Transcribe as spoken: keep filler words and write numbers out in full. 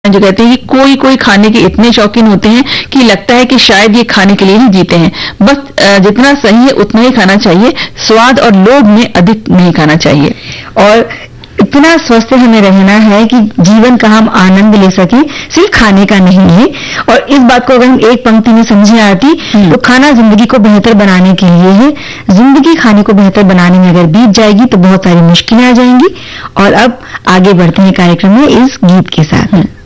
जो कहते हैं कि कोई कोई खाने के इतने शौकीन होते हैं कि लगता है कि शायद ये खाने के लिए ही जीते हैं। बस जितना सही है उतना ही खाना चाहिए, स्वाद और लोभ में अधिक नहीं खाना चाहिए। और इतना स्वस्थ हमें रहना है कि जीवन का हम आनंद ले सके, सिर्फ खाने का नहीं है। और इस बात को अगर हम एक पंक्ति में समझे आती तो खाना जिंदगी को बेहतर बनाने के लिए है। जिंदगी खाने को बेहतर बनाने में अगर बीत जाएगी तो बहुत सारी मुश्किलें आ जाएंगी। और अब आगे बढ़ते हैं कार्यक्रम में इस गीत के साथ।